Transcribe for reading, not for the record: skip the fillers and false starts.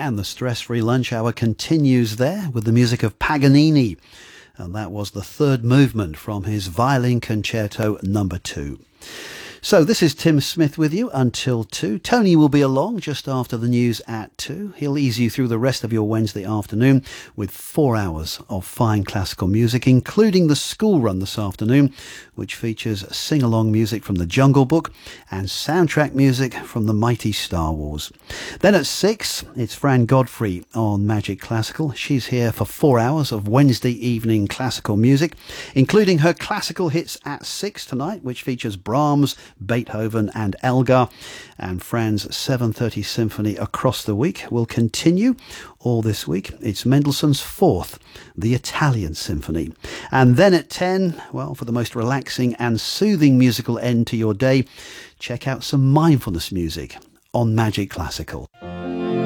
And the stress-free lunch hour continues there with the music of Paganini. And that was the third movement from his Violin Concerto number 2. So this is Tim Smith with you until 2. Tony will be along just after the news at 2. He'll ease you through the rest of your Wednesday afternoon with 4 hours of fine classical music, including the school run this afternoon, which features sing-along music from the Jungle Book and soundtrack music from the mighty Star Wars. Then at 6, it's Fran Godfrey on Magic Classical. She's here for 4 hours of Wednesday evening classical music, including her classical hits at 6 tonight, which features Brahms, Beethoven and Elgar. And Fran's 7:30 Symphony across the week will continue all this week. It's Mendelssohn's Fourth, the Italian Symphony. And then at 10, well, for the most relaxing and soothing musical end to your day, check out some mindfulness music on Magic Classical.